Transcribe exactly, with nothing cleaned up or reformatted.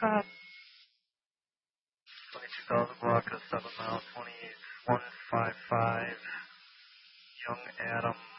Uh, twenty-two thousand block of seven miles, twenty-one fifty-five, Young Adam.